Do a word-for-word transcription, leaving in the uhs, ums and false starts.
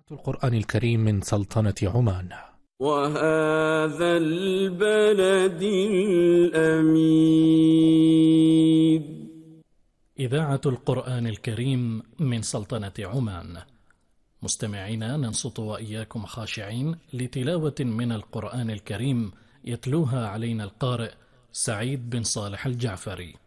القرآن الكريم من سلطنة عمان. وهذا البلد الأمين. إذاعة القرآن الكريم من سلطنة عمان. مستمعينا، ننصت وإياكم خاشعين لتلاوة من القرآن الكريم يتلوها علينا القارئ سعيد بن صالح الجعفري.